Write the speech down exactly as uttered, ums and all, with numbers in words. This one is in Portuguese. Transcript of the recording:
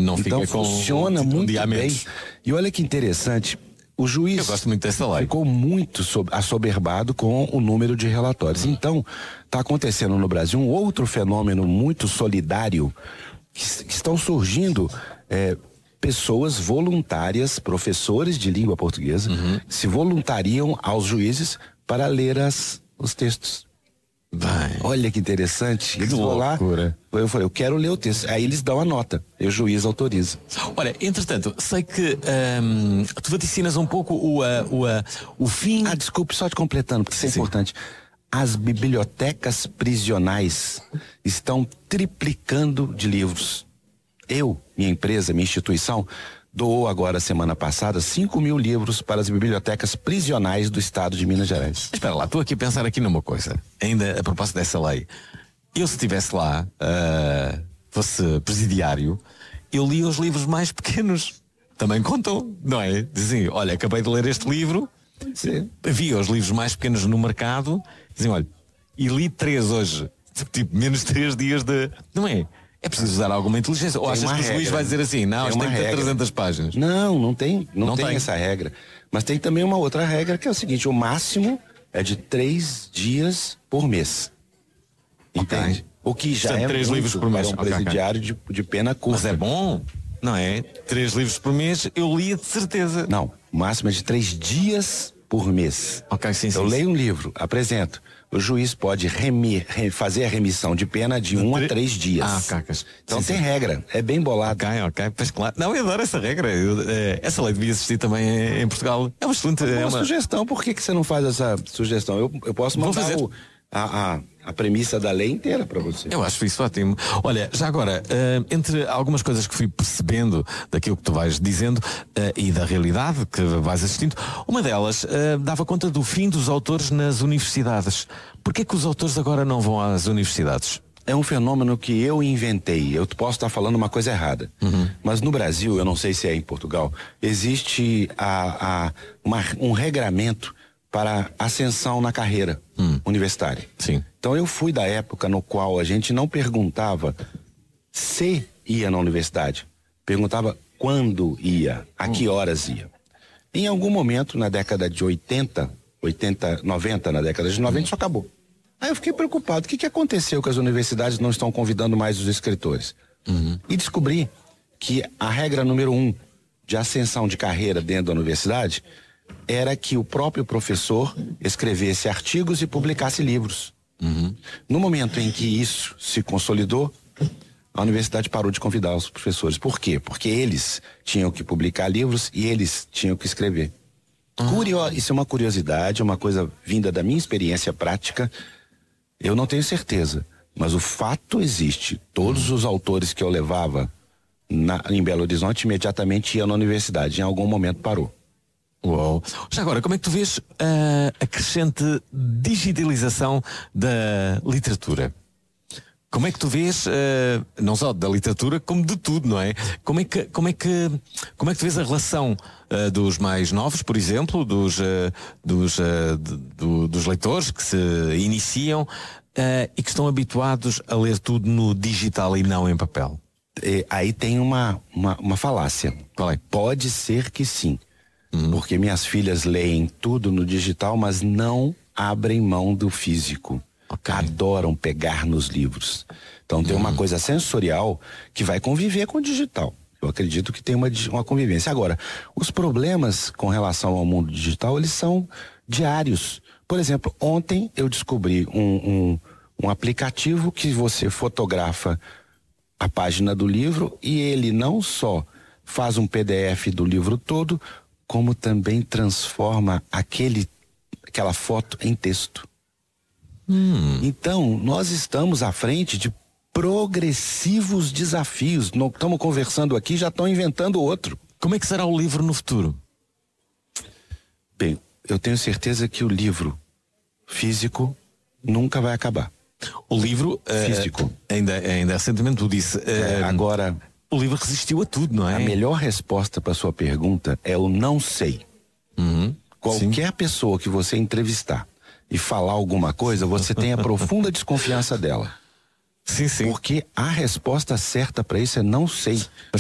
Não então fica com funciona um muito dia a bem. menos. E olha que interessante, o juiz Eu gosto muito dessa lei. ficou muito sob- assoberbado com o número de relatórios. Então, está acontecendo no Brasil um outro fenômeno muito solidário, que, s- que estão surgindo é, pessoas voluntárias, professores de língua portuguesa, que se voluntariam aos juízes para ler as, os textos. Bem, Olha que interessante. Eles Que vão lá, loucura. eu falei, eu quero ler o texto. Aí eles dão a nota, e o juiz autoriza. olha, entretanto, sei que ahm, tu vaticinas um pouco o, ah, o, ah, o fim. Ah, desculpe, só te completando, porque isso é Sim. importante. As bibliotecas prisionais estão triplicando de livros. Eu, minha empresa, minha instituição, doou agora, semana passada, cinco mil livros para as bibliotecas prisionais do estado de Minas Gerais. Espera lá, estou aqui a pensar aqui numa coisa, ainda a propósito dessa lei. Eu, se estivesse lá, ah, fosse presidiário, eu lia os livros mais pequenos. Também contam, não é? Dizem, olha, acabei de ler este livro, via os livros mais pequenos no mercado, dizem, olha, e li três hoje. Tipo, menos três dias de. Não é? É preciso usar alguma inteligência. Ou Tem achas uma que o juiz regra. vai dizer assim, não, Tem isto uma tem que ter regra. trezentas páginas? Não, não tem, não, Não tem, tem. essa regra. Mas tem também uma outra regra que é o seguinte: o máximo é de três dias por mês. Entende? O que já Portanto, é três muito livros por mês. para um Ok, ok. presidiário de, de pena curta. Mas é bom, não é? Três livros por mês, eu lia de certeza. Não, o máximo é de três dias por mês. Ok, sim, sim. Eu sim. leio um livro, apresento. O juiz pode remir, re- fazer a remissão de pena de um tre- a três dias. Ah, cacas. Então Sim, tem sim. regra, é bem bolado. Ok, ok, pois claro. Não, eu adoro essa regra. Eu, eh, essa lei devia existir também em, em Portugal. É uma excelente. Uma É uma... sugestão, por que, que você não faz essa sugestão? Eu, eu posso Vou mandar fazer. o- a, a, a premissa da lei inteira para você. Eu acho isso ótimo. Olha, já agora, eh, entre algumas coisas que fui percebendo daquilo que tu vais dizendo eh, e da realidade que vais assistindo, uma delas eh, dava conta do fim dos autores nas universidades. Porquê que os autores agora não vão às universidades? É um fenômeno que eu inventei. Eu posso estar falando uma coisa errada. Mas no Brasil, eu não sei se é em Portugal, existe a, a, uma- um regramento para ascensão na carreira universitária. Sim. Então eu fui da época no qual a gente não perguntava se ia na universidade. Perguntava quando ia, a que horas ia. Em algum momento, na década de oitenta, oitenta, noventa, na década de noventa, isso acabou. Aí eu fiquei preocupado. O que, que aconteceu que as universidades não estão convidando mais os escritores? E descobri que a regra número um de ascensão de carreira dentro da universidade era que o próprio professor escrevesse artigos e publicasse livros. No momento em que isso se consolidou, a universidade parou de convidar os professores. Por quê? Porque eles tinham que publicar livros e eles tinham que escrever. Curio... Isso é uma curiosidade, é uma coisa vinda da minha experiência prática. Eu não tenho certeza, mas o fato existe. Todos os autores que eu levava na- em Belo Horizonte imediatamente iam na universidade. Em algum momento parou. Uou. Já agora, como é que tu vês ah, a crescente digitalização da literatura? Como é que tu vês, ah, não só da literatura, como de tudo, não é? Como é que, como é que, como é que tu vês a relação ah, dos mais novos, por exemplo, dos, ah, dos, ah, de- do- dos leitores que se iniciam ah, e que estão habituados a ler tudo no digital e não em papel? É, aí tem uma, uma, uma falácia. Qual é? Pode ser que sim. Porque minhas filhas leem tudo no digital, mas não abrem mão do físico. Ok. Adoram pegar nos livros. Então tem uma coisa sensorial que vai conviver com o digital. Eu acredito que tem uma, di- uma convivência. Agora, os problemas com relação ao mundo digital, eles são diários. Por exemplo, ontem eu descobri um, um, um aplicativo que você fotografa a página do livro e ele não só faz um P D F do livro todo, como também transforma aquele, aquela foto em texto. Então, nós estamos à frente de progressivos desafios. Não estamos conversando aqui, já estão inventando outro. Como é que será o livro no futuro? Bem, eu tenho certeza que o livro físico nunca vai acabar. O livro eh, Físico. ainda, ainda recentemente tu disse eh, É, agora, o livro resistiu a tudo, não é? a melhor resposta para sua pergunta é o não sei. Uhum. Qualquer pessoa que você entrevistar e falar alguma coisa, você tem a profunda desconfiança dela. Sim, sim. Porque a resposta certa para isso é não sei.